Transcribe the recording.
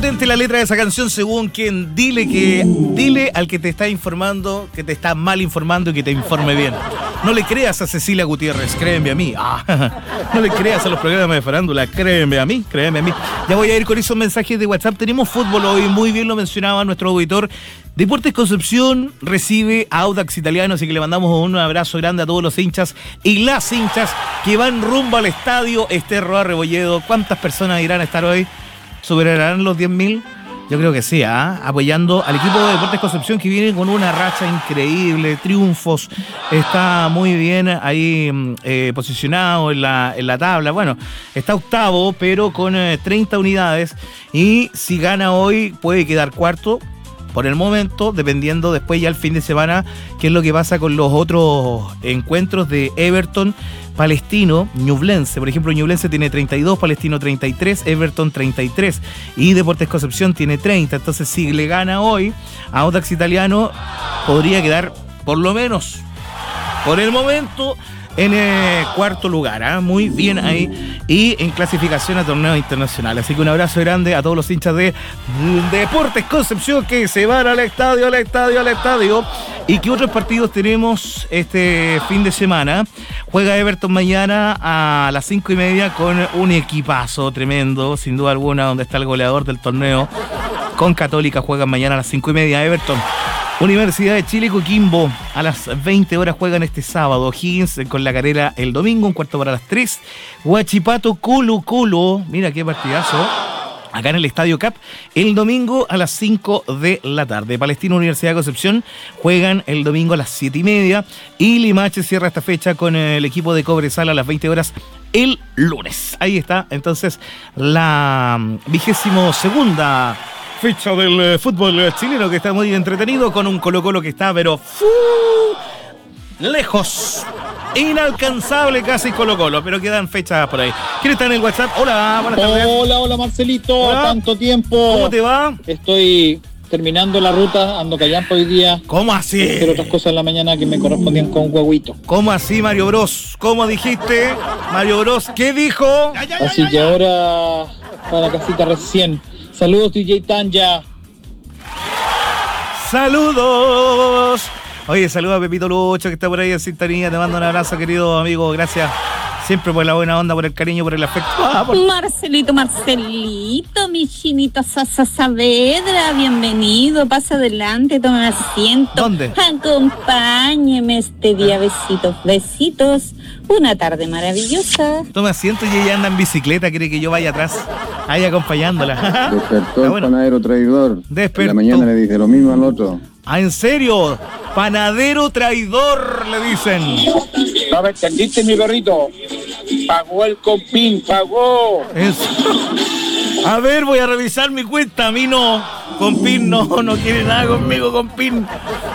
sorprendente la letra de esa canción, según quien. Dile al que te está informando que te está mal informando y que te informe bien. No le creas a Cecilia Gutiérrez, créeme a mí. No le creas a los programas de farándula, créeme a mí. Ya voy a ir con esos mensajes de WhatsApp. Tenemos fútbol hoy, muy bien lo mencionaba nuestro auditor. Deportes Concepción recibe a Audax Italiano, así que le mandamos un abrazo grande a todos los hinchas y las hinchas que van rumbo al estadio Esterro Arrebolledo. ¿Cuántas personas irán a estar hoy? ¿Superarán los 10.000? Yo creo que sí, apoyando al equipo de Deportes Concepción, que viene con una racha increíble, triunfos, está muy bien ahí posicionado en la tabla. Bueno, está octavo, pero con 30 unidades, y si gana hoy puede quedar cuarto por el momento, dependiendo después ya el fin de semana qué es lo que pasa con los otros encuentros de Everton, Palestino, Ñublense. Por ejemplo, Ñublense tiene 32, Palestino 33, Everton 33 y Deportes Concepción tiene 30. Entonces, si le gana hoy a Audax Italiano, podría quedar por lo menos por el momento en cuarto lugar, muy bien ahí, y en clasificación a torneos internacionales. Así que un abrazo grande a todos los hinchas de Deportes Concepción que se van al estadio. ¿Y qué otros partidos tenemos este fin de semana? Juega Everton mañana a las 5:30 con un equipazo tremendo, sin duda alguna, donde está el goleador del torneo. Con Católica juegan mañana a las 5:30 Everton. Universidad de Chile, Coquimbo, a las 20 horas juegan este sábado. Higgins con La Calera el domingo, un cuarto para las 3. Huachipato, Colo-Colo, mira qué partidazo, acá en el Estadio Cap, el domingo a las 5 de la tarde. Palestino, Universidad de Concepción juegan el domingo a las 7:30. Y Limache cierra esta fecha con el equipo de Cobresal a las 20 horas el lunes. Ahí está, entonces, la 22ª fecha del fútbol chileno, que está muy entretenido, con un Colo-Colo que está, pero lejos, inalcanzable casi Colo-Colo, pero quedan fechas por ahí. ¿Quién está en el WhatsApp? Hola, buenas tardes. Hola Marcelito, Hola. Tanto tiempo. ¿Cómo te va? Estoy terminando la ruta, ando callampa hoy día. ¿Cómo así? Pero otras cosas en la mañana que me correspondían con huevito. ¿Cómo así, Mario Bros? ¿Cómo dijiste? Mario Bros, ¿qué dijo? Así que ahora para la casita recién. Saludos, DJ Tanja. ¡Saludos! Oye, saluda a Pepito Lucho, que está por ahí en sintonía. Te mando un abrazo, querido amigo. Gracias siempre por la buena onda, por el cariño, por el afecto. Marcelito, mi chinito Saavedra, bienvenido, pasa adelante, toma asiento. ¿Dónde? Acompáñeme este día, besitos, una tarde maravillosa. Toma asiento y ella anda en bicicleta, quiere que yo vaya atrás, ahí acompañándola. Despertó el panadero traidor. Despertó. En la mañana le dice lo mismo al otro. ¿En serio? Panadero traidor, le dicen. No me entendiste, mi perrito. Pagó el compín, pagó. A ver, voy a revisar mi cuenta. A mí no. Compín no quiere nada conmigo, Compín.